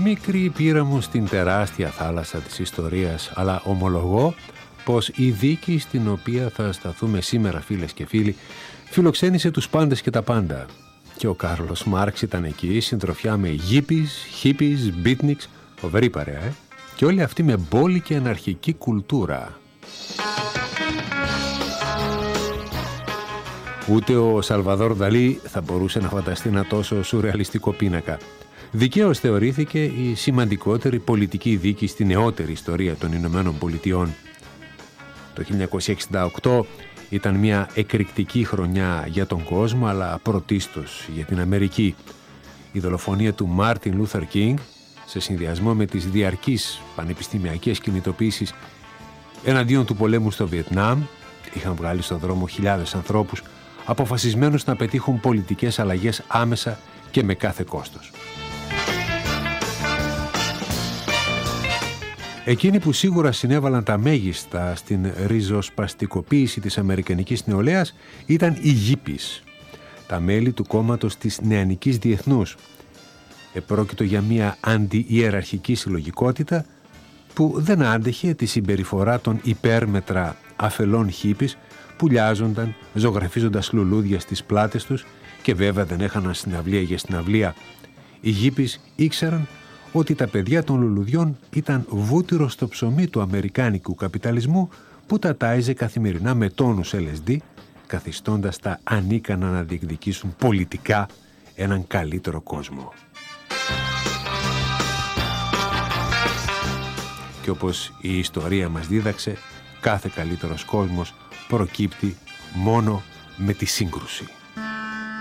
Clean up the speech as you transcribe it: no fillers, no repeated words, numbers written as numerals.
Μικρή πείρα μου στην τεράστια θάλασσα της ιστορίας, αλλά ομολογώ πως η δίκη στην οποία θα σταθούμε σήμερα, φίλες και φίλοι, φιλοξένησε τους πάντες και τα πάντα. Και ο Κάρλος Μάρξ ήταν εκεί, συντροφιά με γίπις, χίπις, μπίτνιξ, φοβερή παρέα, και όλοι αυτοί με μπόλικη αναρχική κουλτούρα. Ούτε ο Σαλβαδόρ Νταλί θα μπορούσε να φανταστεί ένα τόσο σουρεαλιστικό πίνακα. Δικαίως θεωρήθηκε η σημαντικότερη πολιτική δίκη στη νεότερη ιστορία των Ηνωμένων Πολιτειών. Το 1968 ήταν μια εκρηκτική χρονιά για τον κόσμο, αλλά πρωτίστως για την Αμερική. Η δολοφονία του Μάρτιν Λούθερ Κίνγκ, σε συνδυασμό με τις διαρκείς πανεπιστημιακές κινητοποίησεις εναντίον του πολέμου στο Βιετνάμ, είχαν βγάλει στον δρόμο χιλιάδες ανθρώπους, αποφασισμένους να πετύχουν πολιτικές αλλαγές άμεσα και με κάθε κόστος. Εκείνοι που σίγουρα συνέβαλαν τα μέγιστα στην ριζοσπαστικοποίηση της αμερικανικής νεολαίας ήταν οι γίπις, τα μέλη του κόμματος της Νεανικής Διεθνούς. Επρόκειτο για μια αντιιεραρχική συλλογικότητα που δεν άντεχε τη συμπεριφορά των υπέρμετρα αφελών χίπις που λιάζονταν ζωγραφίζοντας λουλούδια στις πλάτες τους και βέβαια δεν έχαναν συναυλία για συναυλία. Οι γίπις ήξεραν ότι τα παιδιά των λουλουδιών ήταν βούτυρο στο ψωμί του αμερικάνικου καπιταλισμού που τα τάιζε καθημερινά με τόνους LSD, καθιστώντας τα ανίκανα να διεκδικήσουν πολιτικά έναν καλύτερο κόσμο. Και όπως η ιστορία μας δίδαξε, κάθε καλύτερος κόσμος προκύπτει μόνο με τη σύγκρουση.